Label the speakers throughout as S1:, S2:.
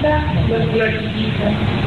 S1: canta, los glorifica.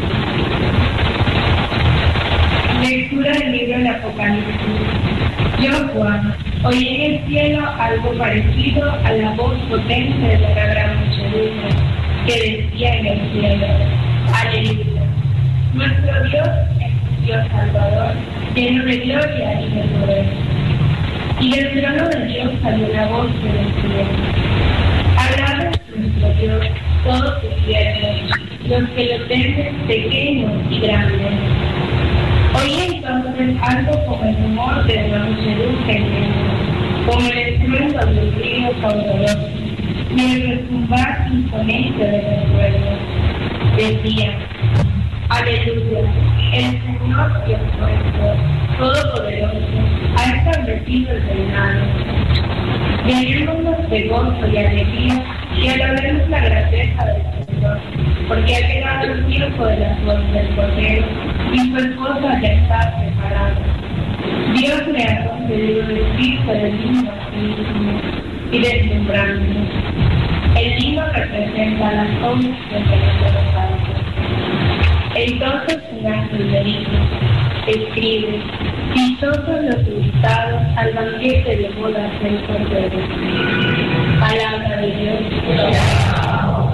S1: Lectura del libro del Apocalipsis. Yo, Juan, oí en el cielo algo parecido a la voz potente de la gran muchedumbre que decía en el cielo: Aleluya. Nuestro Dios es un Dios salvador, lleno de gloria y de poder. Y del trono de Dios salió una voz que decía: Alaben a nuestro Dios, todos sus siervos, los que lo temen, pequeños y grandes. Oí entonces algo como el rumor de una muchedumbre inmensa, como el estruendo de un río caudaloso, y el retumbar imponente de los ruedos. Decía: Aleluya, el Señor Dios nuestro, Todopoderoso, ha establecido el reinado. Llenémonos de gozo y alegría y alabemos la grandeza del Señor, porque ha llegado el tiempo de las bodas del Cordero y su esposa ya está preparada. Dios le ha concedido vestirse de lino finísimo y deslumbrante. El lino representa las obras del Señor de los santos. Entonces un ángel me dijo: escribe, dichosos los invitados al banquete de bodas del Cordero. Palabra de Dios.